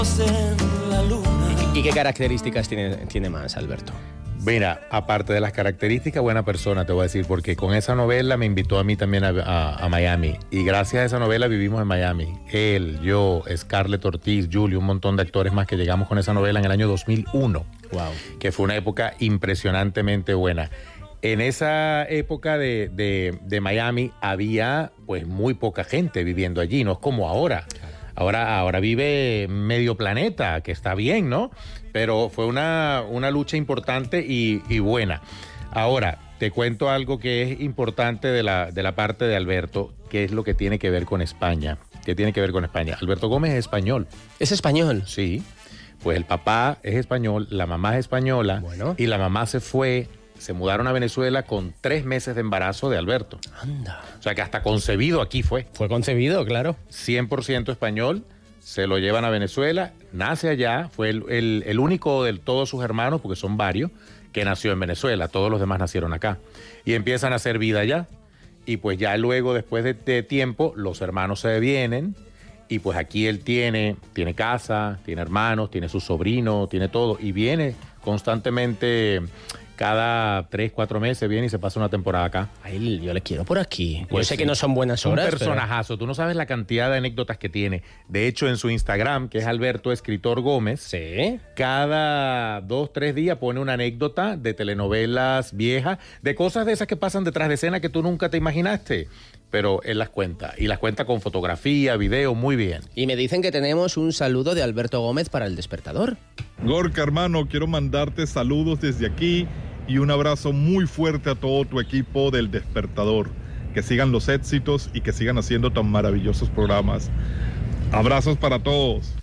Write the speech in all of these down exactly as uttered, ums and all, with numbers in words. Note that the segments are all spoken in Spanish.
¿Y qué características tiene, tiene más, Alberto? Mira, aparte de las características, buena persona, te voy a decir, porque con esa novela me invitó a mí también a, a, a Miami. Y gracias a esa novela vivimos en Miami. Él, yo, Scarlett Ortiz, Julio, un montón de actores más que llegamos con esa novela en el año dos mil uno. Wow. Que fue una época impresionantemente buena. En esa época de, de, de Miami había pues muy poca gente viviendo allí, no es como ahora. Claro. Ahora, ahora vive medio planeta, que está bien, ¿no? Pero fue una, una lucha importante y, y buena. Ahora, te cuento algo que es importante de la, de la parte de Alberto, que es lo que tiene que ver con España. ¿Qué tiene que ver con España? Alberto Gómez es español. ¿Es español? Sí. Pues el papá es español, la mamá es española, bueno. Y la mamá se fue... Se mudaron a Venezuela con tres meses de embarazo de Alberto. Anda. O sea que hasta concebido aquí fue. Fue concebido, claro. cien por ciento español, se lo llevan a Venezuela, nace allá, fue el, el, el único de todos sus hermanos, porque son varios, que nació en Venezuela, todos los demás nacieron acá. Y empiezan a hacer vida allá. Y pues ya luego, después de, de tiempo, los hermanos se vienen. Y pues aquí él tiene, tiene casa, tiene hermanos, tiene su sobrino, tiene todo. Y viene constantemente... Cada tres, cuatro meses viene y se pasa una temporada acá. Ay, yo le quiero por aquí. Pues yo sé sí. que no son buenas horas. Un personajazo. Pero... Tú no sabes la cantidad de anécdotas que tiene. De hecho, en su Instagram, que es Alberto Escritor Gómez, ¿sí? Cada dos, tres días pone una anécdota de telenovelas viejas, de cosas de esas que pasan detrás de escena que tú nunca te imaginaste. Pero él las cuenta. Y las cuenta con fotografía, video, muy bien. Y me dicen que tenemos un saludo de Alberto Gómez para El Despertador. Gorka, hermano, quiero mandarte saludos desde aquí y un abrazo muy fuerte a todo tu equipo del Despertador. Que sigan los éxitos y que sigan haciendo tan maravillosos programas. Abrazos para todos.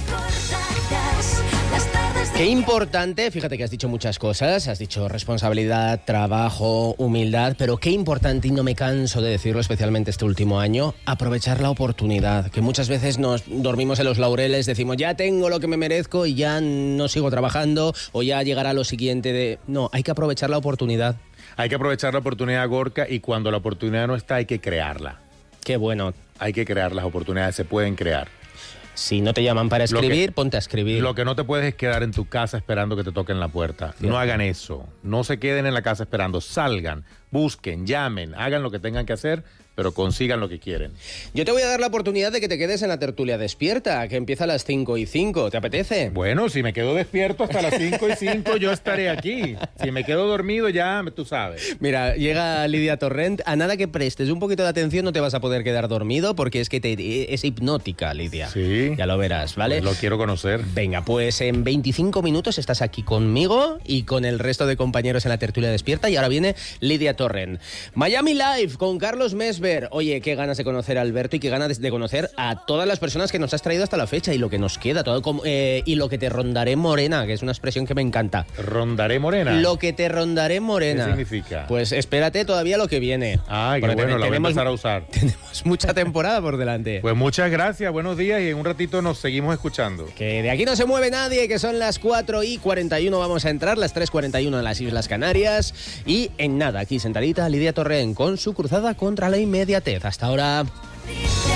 Qué importante, fíjate que has dicho muchas cosas, has dicho responsabilidad, trabajo, humildad, pero qué importante, y no me canso de decirlo especialmente este último año, aprovechar la oportunidad, que muchas veces nos dormimos en los laureles, decimos ya tengo lo que me merezco y ya no sigo trabajando o ya llegará lo siguiente de... No, hay que aprovechar la oportunidad. Hay que aprovechar la oportunidad, Gorka, y cuando la oportunidad no está hay que crearla. Qué bueno. Hay que crear las oportunidades, se pueden crear. Si no te llaman para escribir, que, ponte a escribir. Lo que no te puedes es quedar en tu casa esperando que te toquen la puerta. Cierto. No hagan eso. No se queden en la casa esperando. Salgan, busquen, llamen, hagan lo que tengan que hacer, pero consigan lo que quieren. Yo te voy a dar la oportunidad de que te quedes en la tertulia despierta, que empieza a las cinco y cinco. ¿Te apetece? Bueno, si me quedo despierto hasta las cinco y cinco, yo estaré aquí. Si me quedo dormido, ya tú sabes. Mira, llega Lidia Torrent. A nada que prestes un poquito de atención no te vas a poder quedar dormido porque es que te, es hipnótica, Lidia. Sí. Ya lo verás, ¿vale? Pues lo quiero conocer. Venga, pues en veinticinco minutos estás aquí conmigo y con el resto de compañeros en la tertulia despierta y ahora viene Lidia Torrent. Miami Live con Carlos Mesver. Oye, qué ganas de conocer a Alberto y qué ganas de conocer a todas las personas que nos has traído hasta la fecha y lo que nos queda, todo como, eh, y lo que te rondaré morena, que es una expresión que me encanta. ¿Rondaré morena? Lo que te rondaré morena. ¿Qué significa? Pues espérate todavía lo que viene. Ah, qué bueno, la voy a empezar a usar. Tenemos mucha temporada por delante. Pues muchas gracias, buenos días y en un ratito nos seguimos escuchando. Que de aquí no se mueve nadie, que son las cuatro y cuarenta y uno vamos a entrar, las tres y cuarenta y uno en las Islas Canarias y en nada, aquí sentadita Lidia Torrent con su cruzada contra la inmediatez. Hasta ahora.